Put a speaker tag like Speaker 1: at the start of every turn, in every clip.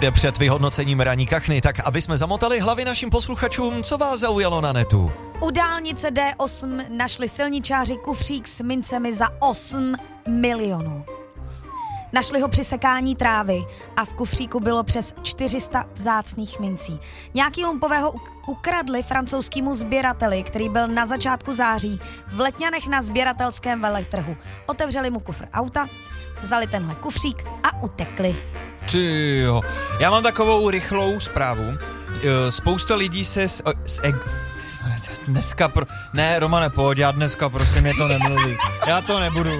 Speaker 1: bude před vyhodnocením ranní kachny, tak aby jsme zamotali hlavy našim posluchačům, co vás zaujalo na netu?
Speaker 2: U dálnice D8 našli silničáři kufřík s mincemi za 8 milionů. Našli ho při sekání trávy a v kufříku bylo přes 400 vzácných mincí. Nějaký lumpového ukradli francouzskému sběrateli, který byl na začátku září v Letňanech na sběratelském veletrhu. Otevřeli mu kufr auta, vzali tenhle kufřík a utekli.
Speaker 3: Tyjo, já mám takovou rychlou zprávu. Spousta lidí se Ne, Romane, pojď, já dneska prostě mě to nemluví. Já to nebudu.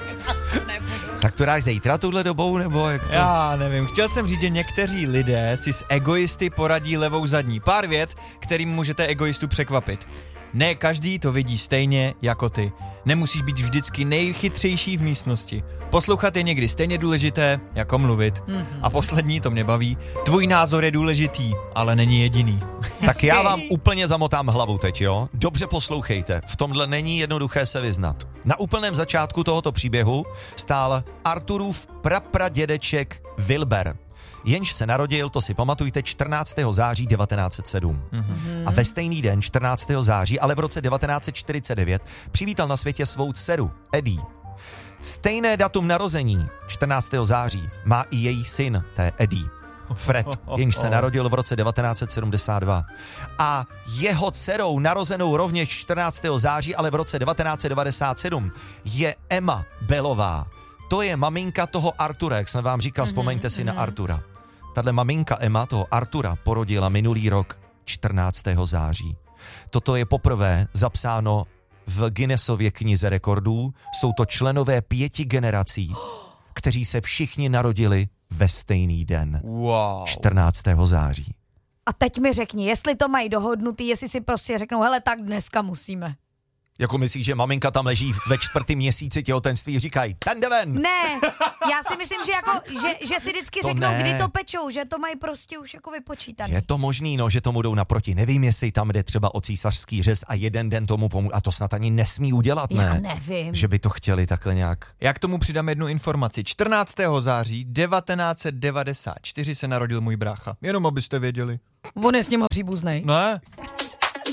Speaker 1: Tak to dáš zítra tuhle dobou, nebo jak to?
Speaker 3: Já nevím, chtěl jsem říct, že někteří lidé si s egoisty poradí levou zadní. Pár vět, kterým můžete egoistu překvapit. Ne každý to vidí stejně jako ty. Nemusíš být vždycky nejchytřejší v místnosti. Poslouchat je někdy stejně důležité, jako mluvit. A poslední, to mě baví, tvůj názor je důležitý, ale není jediný.
Speaker 1: Tak já vám úplně zamotám hlavu teď, jo? Dobře poslouchejte, v tomhle není jednoduché se vyznat. Na úplném začátku tohoto příběhu stál Arturův prapradědeček Wilber. Jenž se narodil, to si pamatujte, 14. září 1907. A ve stejný den, 14. září, ale v roce 1949, přivítal na světě svou dceru, Eddie. Stejné datum narození, 14. září, má i její syn, té Eddie, Fred, jenž se narodil v roce 1972. A jeho dcerou, narozenou rovněž 14. září, ale v roce 1997, je Emma Bellová. To je maminka toho Artura, jak jsem vám říkal, vzpomeňte si na Artura. Tahle maminka Emma toho Artura porodila minulý rok 14. září. Toto je poprvé zapsáno v Guinnessově knize rekordů. Jsou to členové 5 generací, kteří se všichni narodili ve stejný den.
Speaker 3: Wow.
Speaker 1: 14. září.
Speaker 2: A teď mi řekni, jestli to mají dohodnutý, jestli si prostě řeknou, hele, tak dneska musíme.
Speaker 1: Jako myslíš, že maminka tam leží ve 4. měsíci těhotenství, říkají, ten jde ven.
Speaker 2: Ne, já si myslím, že, jako, že si vždycky
Speaker 1: To
Speaker 2: řeknou,
Speaker 1: ne.
Speaker 2: kdy to pečou, že to mají prostě už jako vypočítané.
Speaker 1: Je to možný, no, že tomu jdou naproti. Nevím, jestli tam jde třeba o císařský řez a jeden den tomu pomůže. A to snad ani nesmí udělat, ne?
Speaker 2: Já nevím.
Speaker 1: Že by to chtěli takhle nějak.
Speaker 3: Já k tomu přidám jednu informaci. 14. září 1994 se narodil můj brácha. Jenom abyste věděli.
Speaker 2: On je s nima příbuznej.
Speaker 3: Ne?